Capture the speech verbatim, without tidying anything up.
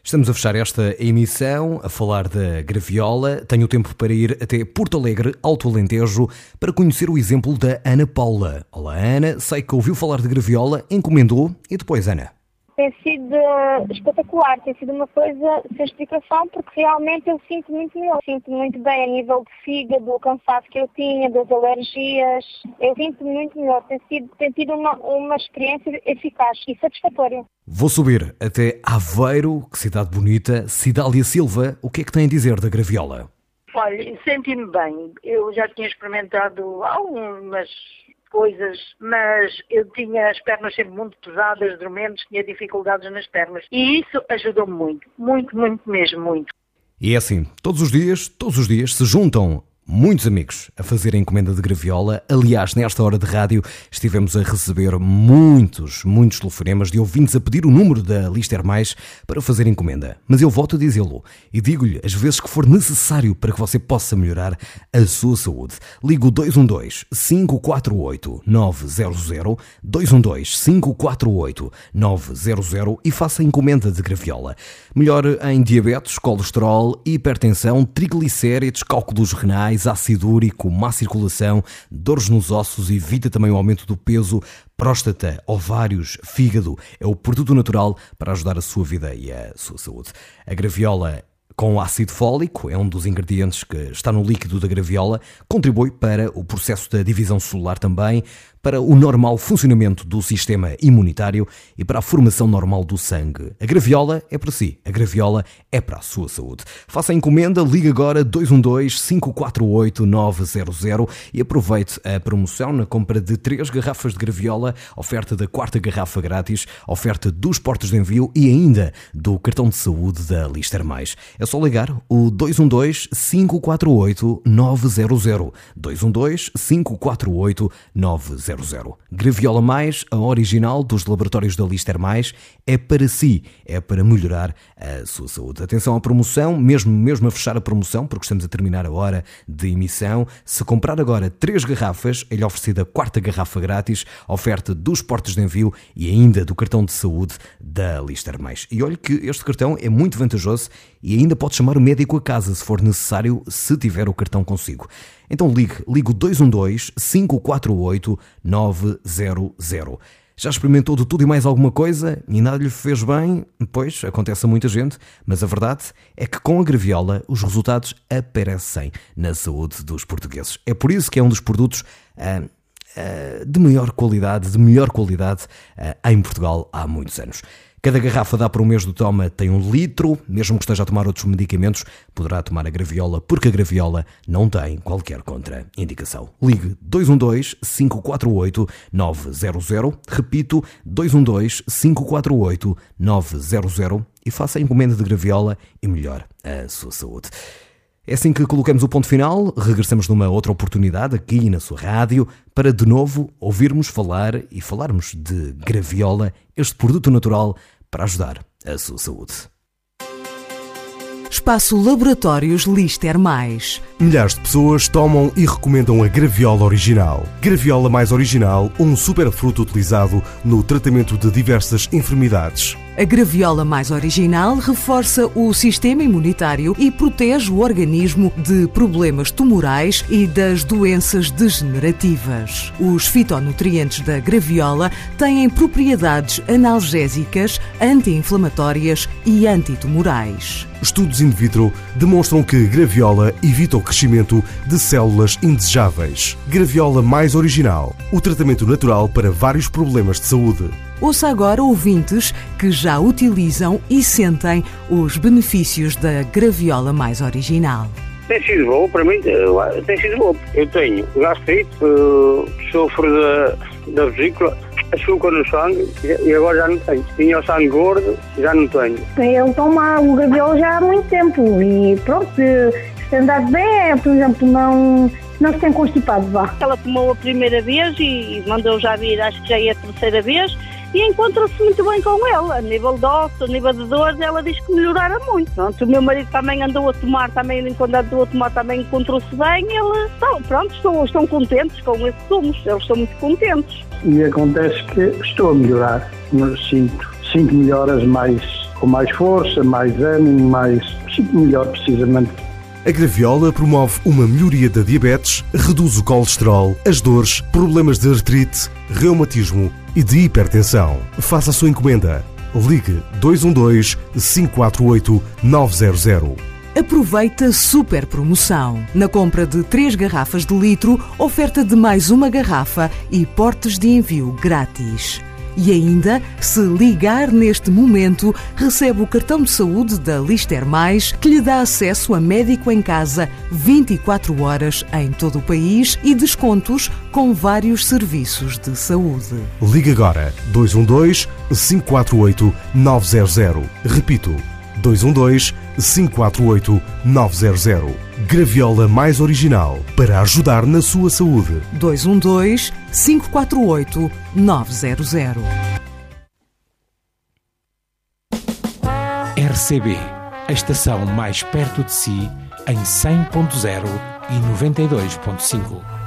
Estamos a fechar esta emissão a falar da graviola. Tenho tempo para ir até Porto Alegre, Alto Alentejo, para conhecer o exemplo da Ana Paula. Olá, Ana. Sei que ouviu falar de graviola, encomendou e depois, Ana? Tem sido espetacular, tem sido uma coisa sem explicação, porque realmente eu sinto muito melhor. Sinto muito bem a nível de fígado, do cansaço que eu tinha, das alergias. Eu sinto muito melhor. Tem sido, tem sido uma, uma experiência eficaz e satisfatória. Vou subir até Aveiro, que cidade bonita. Cidália Silva, o que é que tem a dizer da graviola? Olha, senti-me bem. Eu já tinha experimentado algumas coisas, mas eu tinha as pernas sempre muito pesadas, dormentes, tinha dificuldades nas pernas. E isso ajudou-me muito, muito, muito mesmo, muito. E é assim, todos os dias, todos os dias se juntam muitos amigos a fazer a encomenda de graviola. Aliás, nesta hora de rádio estivemos a receber muitos, muitos telefonemas de ouvintes a pedir o número da Lister Mais para fazer encomenda. Mas eu volto a dizê-lo e digo-lhe as vezes que for necessário para que você possa melhorar a sua saúde. Ligo dois um dois, cinco quatro oito, nove zero zero, dois um dois, cinco quatro oito, nove zero zero e faça a encomenda de graviola. Melhor em diabetes, colesterol, hipertensão, triglicéridos, cálculos renais, ácido úrico, má circulação, dores nos ossos, evita também o aumento do peso, próstata, ovários, fígado. É o produto natural para ajudar a sua vida e a sua saúde. A graviola com ácido fólico, é um dos ingredientes que está no líquido da graviola, contribui para o processo da divisão celular também, para o normal funcionamento do sistema imunitário e para a formação normal do sangue. A graviola é para si, a graviola é para a sua saúde. Faça a encomenda, ligue agora dois um dois, cinco quatro oito, nove zero zero e aproveite a promoção na compra de três garrafas de graviola, oferta da quarta garrafa grátis, oferta dos portos de envio e ainda do cartão de saúde da Lister Mais. É só ligar o dois um dois, cinco quatro oito, nove zero zero. dois um dois, cinco quatro oito, nove zero zero. Graviola Mais, a original dos laboratórios da Lister Mais, é para si, é para melhorar a sua saúde. Atenção à promoção, mesmo, mesmo a fechar a promoção, porque estamos a terminar a hora de emissão. Se comprar agora três garrafas, é-lhe oferecida a quarta garrafa grátis, oferta dos portos de envio e ainda do cartão de saúde da Lister Mais. E olhe que este cartão é muito vantajoso e ainda pode chamar o médico a casa, se for necessário, se tiver o cartão consigo. Então ligue, ligue dois um dois, cinco quatro oito, nove zero zero. Já experimentou de tudo e mais alguma coisa e nada lhe fez bem? Pois, acontece a muita gente, mas a verdade é que com a graviola os resultados aparecem na saúde dos portugueses. É por isso que é um dos produtos ah, ah, de maior qualidade, de melhor qualidade ah, em Portugal há muitos anos. Cada garrafa dá para um mês do toma, tem um litro. Mesmo que esteja a tomar outros medicamentos, poderá tomar a graviola, porque a graviola não tem qualquer contraindicação. Ligue dois um dois, cinco quatro oito, nove zero zero. Repito, dois um dois, cinco quatro oito, nove zero zero e faça a encomenda de graviola e melhore a sua saúde. É assim que colocamos o ponto final. Regressamos numa outra oportunidade aqui na sua rádio para de novo ouvirmos falar e falarmos de graviola, este produto natural para ajudar a sua saúde. Espaço Laboratórios Lister Mais. Milhares de pessoas tomam e recomendam a graviola original. Graviola Mais Original, um superfruto utilizado no tratamento de diversas enfermidades. A graviola Mais Original reforça o sistema imunitário e protege o organismo de problemas tumorais e das doenças degenerativas. Os fitonutrientes da graviola têm propriedades analgésicas, anti-inflamatórias e antitumorais. Estudos in vitro demonstram que graviola evita o crescimento de células indesejáveis. Graviola Mais Original, o tratamento natural para vários problemas de saúde. Ouça agora ouvintes que já utilizam e sentem os benefícios da graviola Mais Original. Tem sido bom, para mim tem sido bom. Eu tenho gastrite, uh, sofro da, da vesícula, açúcar no sangue e agora já não tenho. Tinha o sangue gordo, já não tenho. Eu tomo o graviola já há muito tempo e pronto, se andar bem, por exemplo, não... não se tem constipado, vá. Ela tomou a primeira vez e mandou já vir, acho que já é a terceira vez, e encontra-se muito bem com ela. A nível de osso, a nível de dores, ela diz que melhorara muito. Pronto, o meu marido também andou a tomar, também quando andou a tomar também encontrou-se bem. Ele, então, pronto, estão, estão contentes com esses sumos, eles estão muito contentes. E acontece que estou a melhorar, mas sinto, sinto melhoras mais com mais força, mais ânimo, mais... sinto melhor precisamente. A graviola promove uma melhoria da diabetes, reduz o colesterol, as dores, problemas de artrite, reumatismo e de hipertensão. Faça a sua encomenda. Ligue dois um dois, cinco quatro oito, nove zero zero. Aproveita a super promoção. Na compra de três garrafas de litro, oferta de mais uma garrafa e portes de envio grátis. E ainda, se ligar neste momento, recebe o cartão de saúde da Lister Mais, que lhe dá acesso a médico em casa vinte e quatro horas em todo o país e descontos com vários serviços de saúde. Ligue agora dois um dois, cinco quatro oito, nove zero zero. Repito, dois um dois, cinco quatro oito, nove zero zero. Graviola Mais Original, para ajudar na sua saúde. dois um dois, cinco quatro oito, nove zero zero. R C B, a estação mais perto de si, em cem ponto zero e noventa e dois ponto cinco.